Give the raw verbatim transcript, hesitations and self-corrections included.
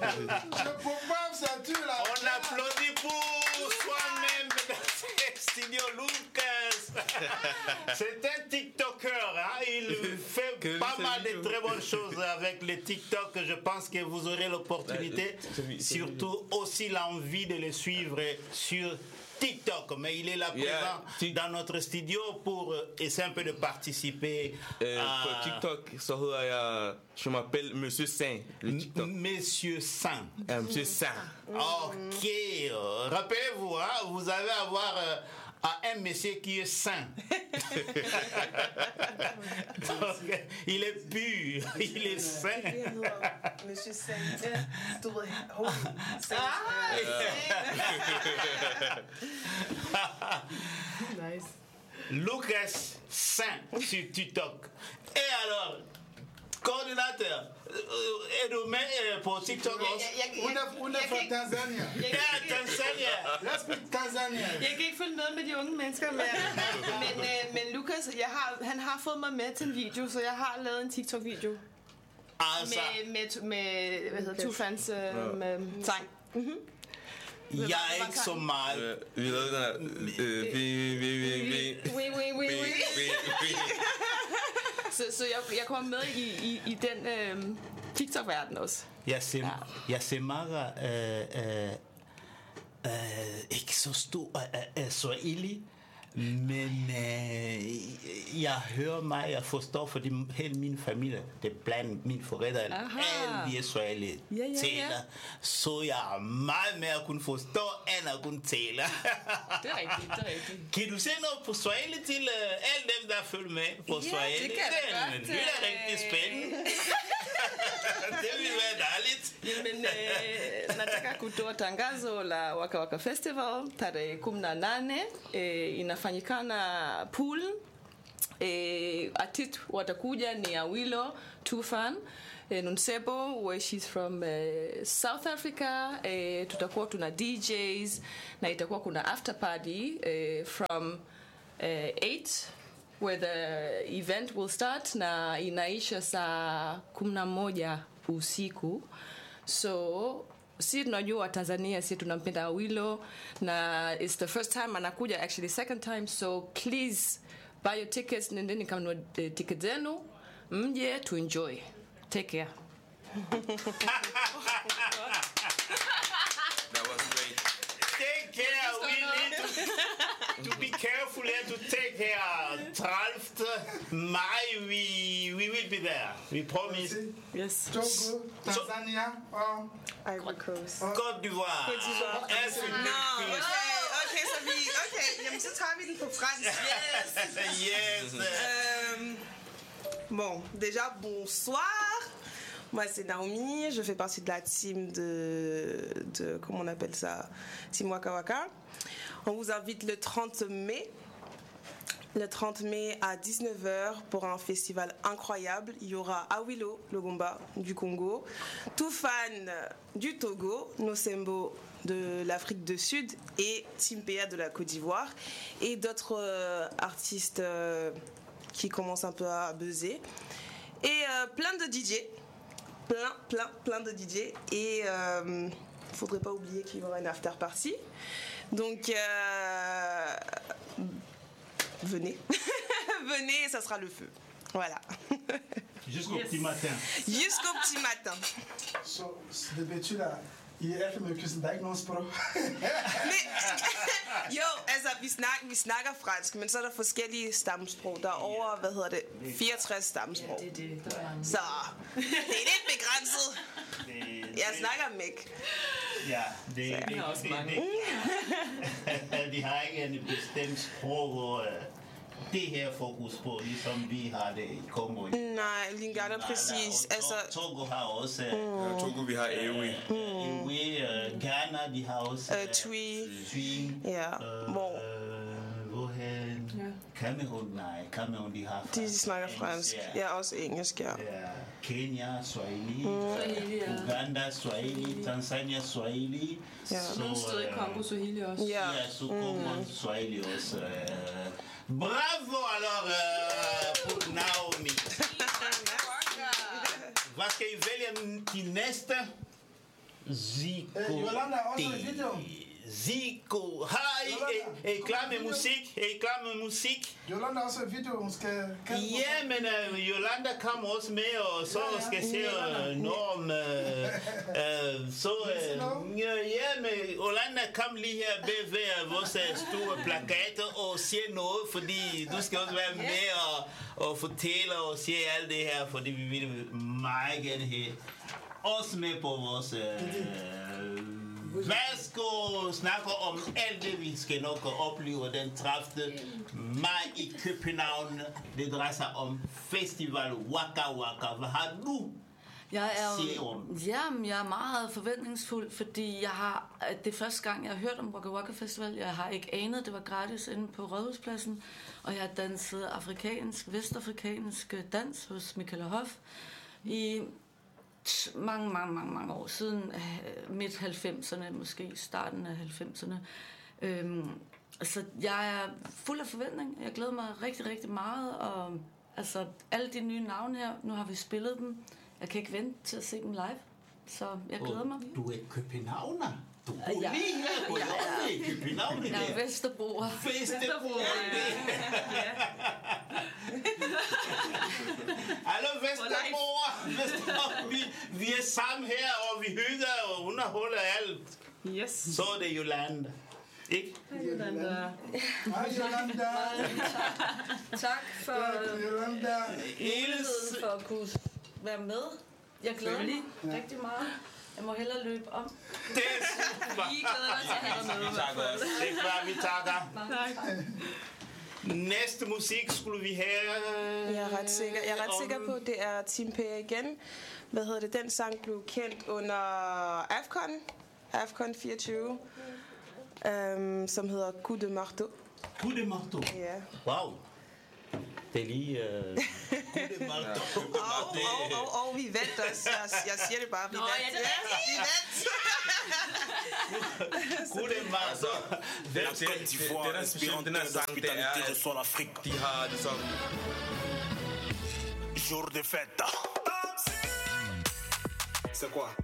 On applaudit pour soi-même dans ce studio, Lucas. C'est un TikToker, hein? Il fait que pas mal de très bonnes choses avec les TikTok. Je pense que vous aurez l'opportunité, surtout aussi l'envie de les suivre sur TikTok, mais il est là présent yeah. dans notre studio pour essayer un peu de participer euh, à TikTok. So, uh, je m'appelle Monsieur Saint. Monsieur Saint. Uh, Monsieur Saint. Ok. Rappelez-vous, hein, vous allez avoir euh, un monsieur qui est saint. Donc, il est pur, il est saint. Monsieur Saint. Nice. Lucas Saint sur TikTok. Et alors, coordinateur, et pour TikTok også. Hun er fra Tanzania. Ja, Tanzania. Lad os speak Tanzania. Jeg kan ikke følge med med de unge mennesker, men, men, øh, men Lucas, jeg har, han har fået mig med til en video, så jeg har lavet en TikTok-video. Altså. Med, med, med hvad hedder, Tufans øh, med sang. Mm-hmm. Jeg er ikke så meget. Vi lavede den her. Vi, vi, vi, vi. Oui, oui, oui, oui. Så, så jeg, jeg kommer med i, i, i den øh, TikTok-verden også. Jeg ser, ja. jeg ser meget øh, øh, øh, ikke så stor øh, øh, Swahili, men øh, jeg hører mig, jeg forstår, fordi hele min familie, det er blandt mine forældre, alle vi er Swahili ja, ja, taler, ja. så jeg er meget mere at kunne forstå, end at kunne tale. Det er rigtigt, det er rigtigt. Kan du se noget på Swahili til uh, alle dem, der følger med på ja, Swahili? Det kan jeg godt. Det er rigtig spændende. Det vil være dejligt. Jamen, øh, nataka kutoa tangazo la Waka Waka Festival tarehe kumi na nane eh, inafanyikana pool. Eh, artist watakuja ni Awilo Tufan eh, Nunsebo, where she's from eh, South Africa. Eh, tutakuwa tuna D Js na itakuwa kuna after party eh, from eh, eight where the event will start na inaisha saa kumi na moja usiku. So si tunajua Tanzania, si tunampenda Awilo na it's the first time anakuja, actually second time, so please buy your tickets, nendeni kanunua uh, tickets zenu mje to enjoy. Take care. That was great. Take care. We need to, to be careful and to take care. twelfth May, we we will be there. We promise. Yes. Togo, Tanzania, or Ivory Coast. Côte d'Ivoire. Côte d'Ivoire. No. Okay, okay, så vi, okay, jamen så tager vi den på fransk. Yes. Yes. Euh, bon, déjà bonsoir. Moi c'est Naomi, je fais partie de la team de, de comment on appelle ça, Team Waka Waka. On vous invite le trente mai. Le trente mai à dix-neuf heures pour un festival incroyable. Il y aura Awilo Logomba du Congo, Tufan du Togo, Nosembo de l'Afrique du Sud et Timpea de la Côte d'Ivoire et d'autres euh, artistes euh, qui commencent un peu à buzzer et euh, plein de D J, plein plein plein de D J et il euh, faudrait pas oublier qu'il y aura une after party. Donc euh, venez, venez, ça sera le feu. Voilà. Jusqu'au yes. petit matin. Jusqu'au petit matin. Så, så det betyder, I er efter med kysten, der er ikke nogen sprog. Men, jo, altså, vi snakker, vi snakker fransk, men så er der forskellige stamsprog. Der er over, hvad hedder det, fireogtres stamsprog. Ja, det er det. Så det er lidt begrænset. Jeg snakker dem ikke. Ja, det, det, det, det, det, det, de har ikke en bestemt sprog, hvor det her fokus på, ligesom vi har det i Kongo. Nej, Lingala præcis. Altså, Togo har også... Mm. Togo, vi har Ewe. Mm. Ewe, uh, Ghana, de har også... Uh, Twi. Twi. Ja, hvor... Hvorhen? Cameroon, nej, Cameroon, de har... De snakker fransk. Ja, ja, også engelsk, ja. Ja. Kenya, Swahili. Mm. Uganda, Swahili. Tanzania, Swahili. Ja. Nogle steder i Kongo, Swahili også. Ja, ja så kommer mm. Swahili også. Uh, bravo alors uh, pour Naomi. Hvad skal I vælge til næste? Zico. Eh, Yolanda, også en video. Zico. Har I, er, er I klar med musik? Er I klar med musik? Yolanda har også en video, hun skal... Ja, men uh, Yolanda kom også med, og så ja, ja. skal se uh, Norm. Uh, uh, så uh, ja, men Yolanda kom lige her bag ved vores store plakater og siger noget, fordi du skal også være med og, og fortælle og sige alt det her, fordi vi vil meget gerne have også med på vores... Uh, Værsgo snakker om alt det, vi skal nok opleve den tredivte maj i København. Det drejer sig om festival Waka Waka. Hvad har du jeg er, sige om? Jamen, jeg er meget forventningsfuld, fordi jeg har, det er første gang, jeg har hørt om Waka Waka Festival. Jeg har ikke anet, det var gratis inde på Rådhuspladsen. Og jeg har danset afrikansk, vestafrikansk dans hos Michaela Hoff i mange, mange, mange, mange år siden, midt halvfemserne, måske starten af halvfemserne. Øhm, så jeg er fuld af forventning. Jeg glæder mig rigtig, rigtig meget. Og altså, alle de nye navne her, nu har vi spillet dem. Jeg kan ikke vente til at se dem live. Så jeg glæder mig. Du er københavner. Du bor ja. lige her på ja, ja. i København. Jeg er Vesterbroer. Vesterbroer. Hallo Vesterbroer. Vesterbroer. Vi, vi er sammen her, og vi hygger og underholder alt. Yes. Så er det Yolanda. Ikke? Hej Yolanda. Hej Yolanda. Tak for muligheden Els. for at kunne være med. Jeg glæder mig rigtig meget. Jeg må hellere løbe om. Det er super. Vi glæder os til at have dig med. Vi takker også. Det er klart, vi takker. Næste musik skulle vi have. Jeg er ret sikker, jeg er ret om- sikker på, at det er Team P igen. Hvad hedder det? Den sang blev kendt under AFCON. AFCON fireogtyve. Um, som hedder Coup de Marteau. Coup de Marteau. Ja. Wow. Det er lige... Uh, Coup de Marteau. Og, og, og, og vi vandt også. Jeg, jeg siger det bare, vi Nå, vandt. ja, det er rigtigt. Vi vandt. Coup de Marteau. Det, det, det, det, der er specielt den her sang, det er, at de har ligesom... Jour de fête. C'est quoi?